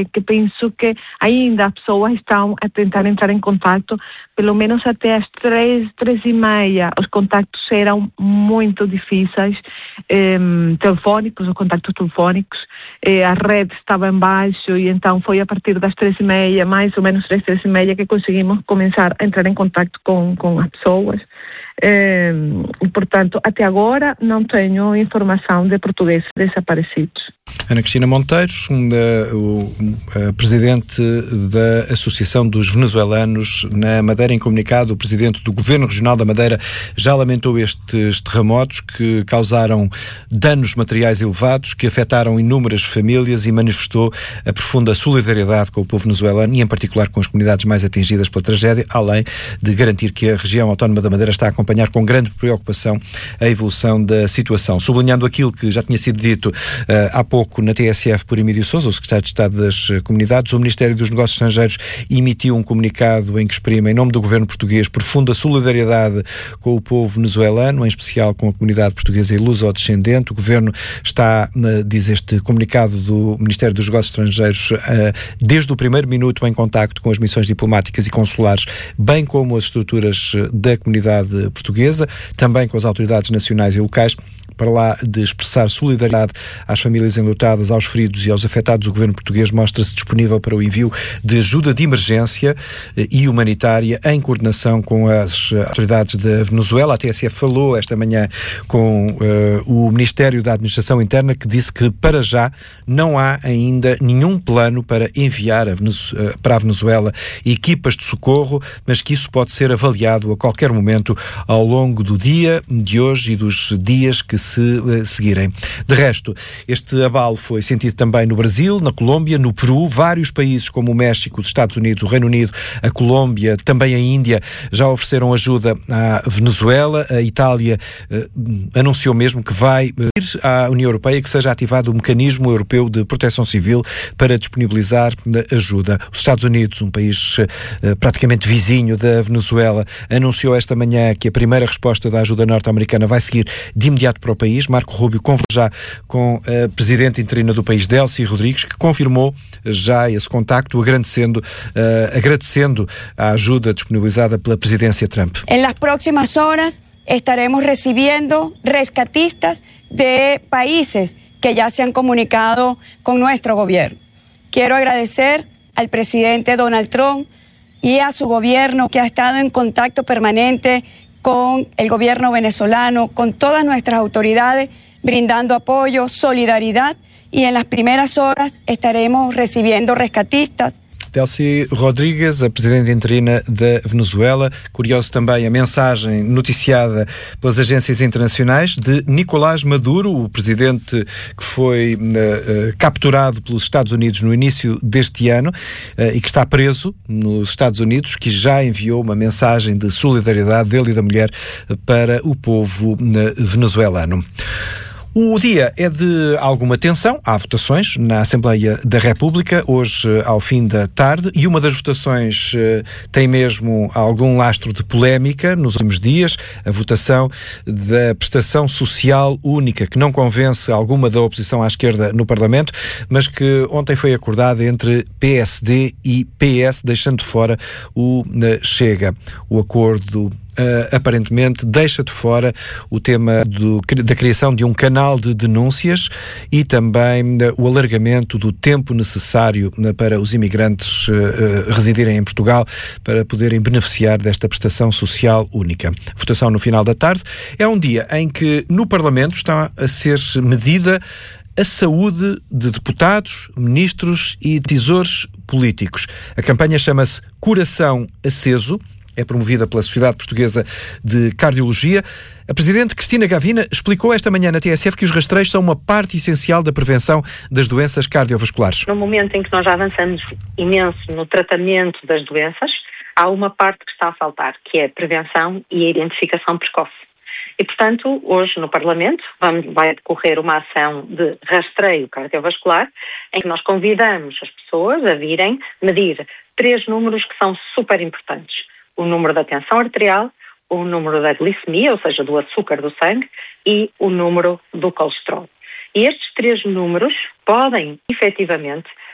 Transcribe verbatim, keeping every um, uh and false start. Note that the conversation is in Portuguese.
que, que penso que ainda as pessoas estão a tentar entrar em contato, pelo menos até às três, três e meia, os contactos eram muito difíceis, eh, telefónicos, os contactos telefónicos, eh, a rede estava em baixo e então foi a partir das três e meia, mais ou menos três, três e meia, que conseguimos começar a entrar em contato com, com as pessoas. Eh, e, portanto, até agora não tenho informação de portugueses desaparecidos. Ana Cristina Monteiro, o, a presidente da Associação dos Venezuelanos na Madeira, em comunicado, o presidente do Governo Regional da Madeira já lamentou estes terremotos que causaram danos materiais elevados, que afetaram inúmeras famílias, e manifestou a profunda solidariedade com o povo venezuelano e, em particular, com as comunidades mais atingidas pela tragédia, além de garantir que a região autónoma da Madeira está a acompanhar com grande preocupação a evolução da situação. Sublinhando aquilo que já tinha sido dito uh, há pouco na T S F por Emílio Sousa, o secretário de Estado das Comunidades, o Ministério dos Negócios Estrangeiros emitiu um comunicado em que exprime, em nome do governo português, profunda solidariedade com o povo venezuelano, em especial com a comunidade portuguesa e luso-descendente. O governo está, diz este comunicado do Ministério dos Negócios Estrangeiros, desde o primeiro minuto em contacto com as missões diplomáticas e consulares, bem como as estruturas da comunidade portuguesa, também com as autoridades nacionais e locais, para lá de expressar solidariedade às famílias enlutadas, aos feridos e aos afetados. O governo português mostra-se disponível para o envio de ajuda de emergência e humanitária em coordenação com as autoridades da Venezuela. A T S F falou esta manhã com uh, o Ministério da Administração Interna, que disse que para já não há ainda nenhum plano para enviar a Venez- uh, para a Venezuela equipas de socorro, mas que isso pode ser avaliado a qualquer momento ao longo do dia de hoje e dos dias que se uh, seguirem. De resto, este abalo foi sentido também no Brasil, na Colômbia, no Peru. Vários países como o México, os Estados Unidos, o Reino Unido, a Colômbia, também a Índia, já ofereceram ajuda à Venezuela. A Itália uh, anunciou mesmo que vai pedir à União Europeia que seja ativado o Mecanismo Europeu de Proteção Civil para disponibilizar ajuda. Os Estados Unidos, um país uh, praticamente vizinho da Venezuela, anunciou esta manhã que a primeira resposta da ajuda norte-americana vai seguir de imediato para o país. Marco Rubio conversou já com a presidente interina do país, Delcy Rodrigues, que confirmou já esse contacto, agradecendo, uh, agradecendo a ajuda disponibilizada pela presidência Trump. En las próximas horas estaremos recibiendo rescatistas de países que ya se han comunicado con nuestro gobierno. Quiero agradecer al presidente Donald Trump y a su gobierno, que ha estado en contacto permanente con el gobierno venezolano, con todas nuestras autoridades, brindando apoyo, solidaridad, y en las primeras horas estaremos recibiendo rescatistas. Delcy Rodrigues, a presidente interina da Venezuela. Curioso também a mensagem noticiada pelas agências internacionais de Nicolás Maduro, o presidente que foi uh, uh, capturado pelos Estados Unidos no início deste ano uh, e que está preso nos Estados Unidos, que já enviou uma mensagem de solidariedade dele e da mulher para o povo uh, venezuelano. O dia é de alguma tensão. Há votações na Assembleia da República, hoje ao fim da tarde, e uma das votações uh, tem mesmo algum lastro de polémica nos últimos dias, a votação da prestação social única, que não convence alguma da oposição à esquerda no Parlamento, mas que ontem foi acordada entre P S D e P S, deixando fora o uh, Chega. O acordo Uh, aparentemente deixa de fora o tema do, da criação de um canal de denúncias e também uh, o alargamento do tempo necessário uh, para os imigrantes uh, uh, residirem em Portugal para poderem beneficiar desta prestação social única. Votação no final da tarde. É um dia em que no Parlamento está a ser medida a saúde de deputados, ministros e decisores políticos. A campanha chama-se Coração Aceso. É promovida pela Sociedade Portuguesa de Cardiologia. A Presidente Cristina Gavina explicou esta manhã na T S F que os rastreios são uma parte essencial da prevenção das doenças cardiovasculares. No momento em que nós já avançamos imenso no tratamento das doenças, há uma parte que está a faltar, que é a prevenção e a identificação precoce. E, portanto, hoje no Parlamento vamos, vai decorrer uma ação de rastreio cardiovascular em que nós convidamos as pessoas a virem medir três números que são super importantes. O número da tensão arterial, o número da glicemia, ou seja, do açúcar do sangue, e o número do colesterol. E estes três números podem, efetivamente,